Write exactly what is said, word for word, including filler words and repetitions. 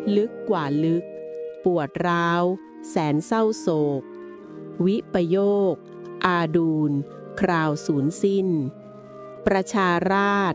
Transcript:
ลึกกว่าลึกปวดร้าวแสนเศร้าโศกวิปโยคอาดูลคราวสูญสิ้นประชาราษฎ